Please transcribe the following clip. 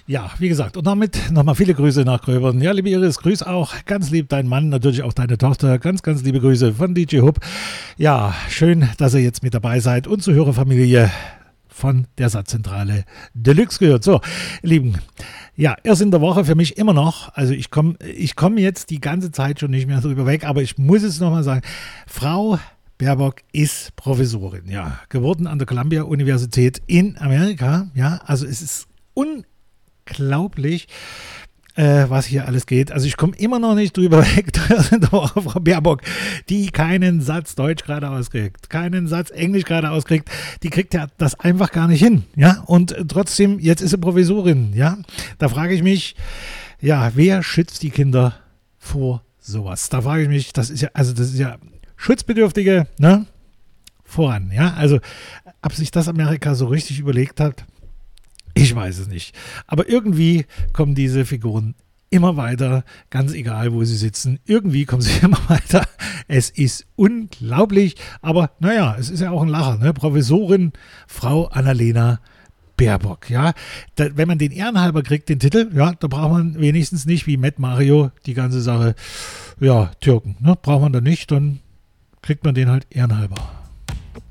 Ja, wie gesagt, und damit nochmal viele Grüße nach Gröbern. Ja, liebe Iris, grüß auch ganz lieb deinen Mann, natürlich auch deine Tochter. Ganz, ganz liebe Grüße von DJ Hub. Ja, schön, dass ihr jetzt mit dabei seid und zur Hörerfamilie von der Satzzentrale Deluxe gehört. So, Lieben, ja, erst in der Woche für mich immer noch, also ich komm jetzt die ganze Zeit schon nicht mehr drüber weg, aber ich muss es nochmal sagen, Frau Baerbock ist Professorin, ja, geworden an der Columbia-Universität in Amerika, ja, also es ist unglaublich, was hier alles geht. Also ich komme immer noch nicht drüber weg, Frau Baerbock, die keinen Satz Deutsch gerade auskriegt, keinen Satz Englisch gerade auskriegt, die kriegt ja das einfach gar nicht hin, ja, und trotzdem, jetzt ist sie Professorin, ja, da frage ich mich, ja, wer schützt die Kinder vor sowas? Da frage ich mich, das ist ja Schutzbedürftige, ne, voran, ja, also ob sich das Amerika so richtig überlegt hat, ich weiß es nicht. Aber irgendwie kommen diese Figuren immer weiter, ganz egal, wo sie sitzen. Irgendwie kommen sie immer weiter. Es ist unglaublich, aber naja, es ist ja auch ein Lacher, ne? Professorin Frau Annalena Baerbock, ja. Wenn man den ehrenhalber kriegt, den Titel, ja, da braucht man wenigstens nicht wie Matt Mario die ganze Sache, ja, Türken, ne? Braucht man da nicht, dann kriegt man den halt ehrenhalber.